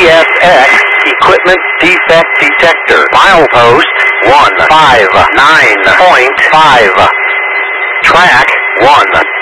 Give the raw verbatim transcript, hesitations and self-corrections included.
S X Equipment Defect Detector. Milepost one five nine point five. Track one